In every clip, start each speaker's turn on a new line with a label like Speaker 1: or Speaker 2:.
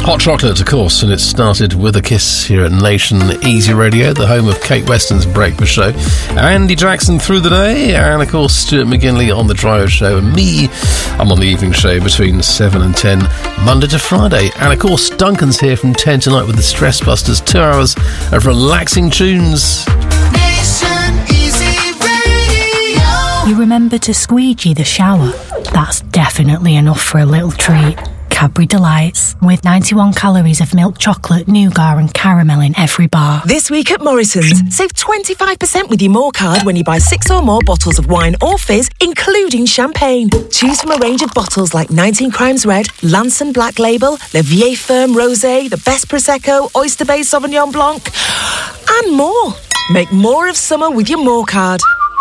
Speaker 1: Hot chocolate, of course, and it started with a kiss here at Nation Easy Radio, the home of Kate Weston's breakfast show. Andy Jackson through the day, and of course Stuart McGinley on the drive show, and me, I'm on the evening show between 7 and 10, Monday to Friday. And of course Duncan's here from 10 tonight with the Stress Busters, 2 hours of relaxing tunes.
Speaker 2: Nation Easy Radio.
Speaker 3: You remember to squeegee the shower? That's definitely enough for a little treat. Cadbury Delights, with 91 calories of milk chocolate, nougat and caramel in every bar.
Speaker 4: This week at Morrison's, save 25% with your More card when you buy 6 or more bottles of wine or fizz, including champagne. Choose from a range of bottles like 19 Crimes Red, Lanson Black Label, Le Vieille Ferme Rosé, the Best Prosecco, Oyster Bay Sauvignon Blanc, and more. Make more of summer with your More card.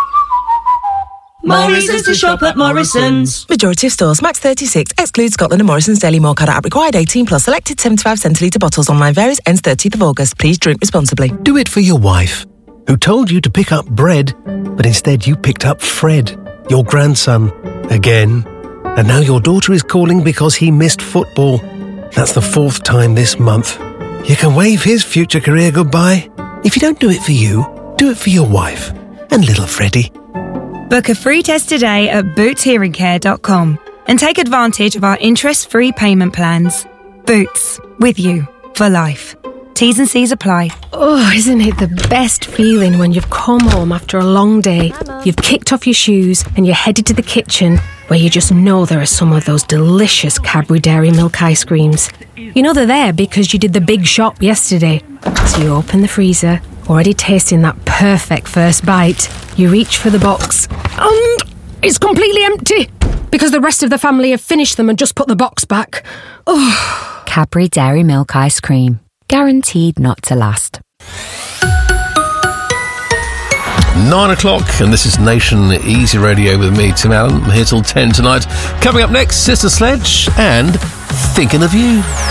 Speaker 5: Morrison's to shop at Morrison's.
Speaker 4: Majority of stores, max 36. Excludes Scotland and Morrison's Daily More card app. Required 18 plus. Selected 75 centilitre bottles. Online varies. Ends 30th of August. Please drink responsibly.
Speaker 6: Do it for your wife, who told you to pick up bread, but instead you picked up Fred, your grandson, again. And now your daughter is calling because he missed football. That's the 4th time this month. You can wave his future career goodbye. If you don't do it for you, do it for your wife and little Freddie.
Speaker 7: Book a free test today at bootshearingcare.com and take advantage of our interest-free payment plans. Boots, with you for life. T's and C's apply.
Speaker 8: Oh, isn't it the best feeling when you've come home after a long day, you've kicked off your shoes and you're headed to the kitchen where you just know there are some of those delicious Cadbury Dairy Milk ice creams. You know they're there because you did the big shop yesterday. So you open the freezer, already tasting that perfect first bite. You reach for the box and it's completely empty because the rest of the family have finished them and just put the box back. Oh.
Speaker 9: Cadbury Dairy Milk ice cream. Guaranteed not to last.
Speaker 1: 9 o'clock, and this is Nation Easy Radio with me, Tim Allen. I'm here till 10 tonight. Coming up next, Sister Sledge and Thinking of You.